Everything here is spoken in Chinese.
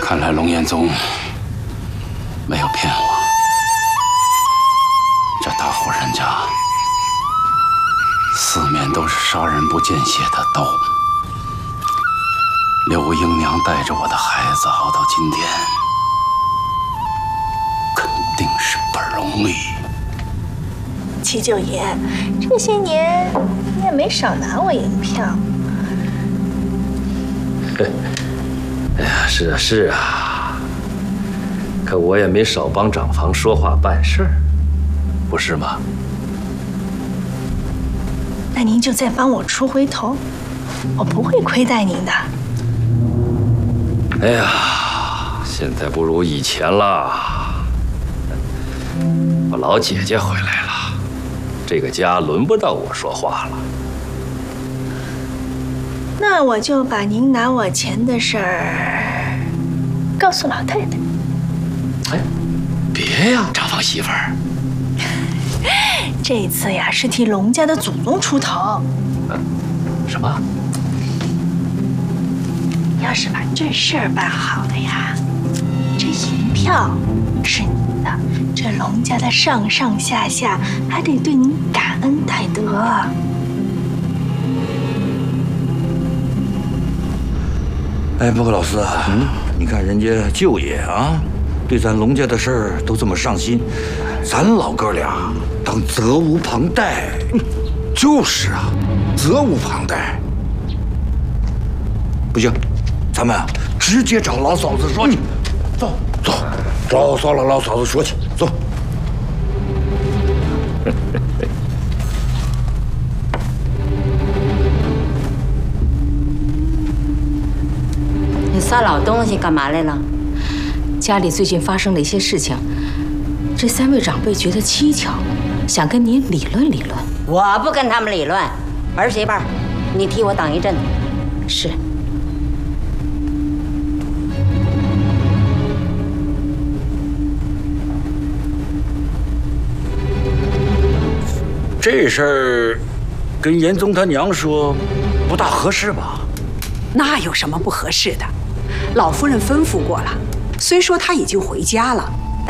看来龙彦宗没有骗我，这大户人家四面都是杀人不见血的刀。柳英娘带着我的孩子熬到今天，肯定是不容易。 七舅爷，这些年你也没少拿我银票。 哎呀，是啊是啊，可我也没少帮长房说话办事儿，不是吗？ 那您就再帮我出回头，我不会亏待您的。 哎呀，现在不如以前了。我老姐姐回来了，这个家轮不到我说话了。 那我就把您拿我钱的事儿告诉老太太。 哎，别呀，长房媳妇儿。 这次呀，是替龙家的祖宗出头。 什么？ 要是把这事儿办好了呀，这银票是您的，这龙家的上上下下还得对您感恩戴德。 哎，不过老四啊，你看人家舅爷啊，对咱龙家的事儿都这么上心，咱老哥俩当责无旁贷。 就是啊，责无旁贷。 不行，咱们啊直接找老嫂子说去。走，找老嫂子说去。走。 你仨老东西干嘛来了？ 家里最近发生了一些事情，这三位长辈觉得蹊跷，想跟您理论理论。 我不跟他们理论，儿媳妇儿，你替我挡一阵。 是。 这事儿跟严宗他娘说，不大合适吧？ 那有什么不合适的？老夫人吩咐过了，虽说她已经回家了，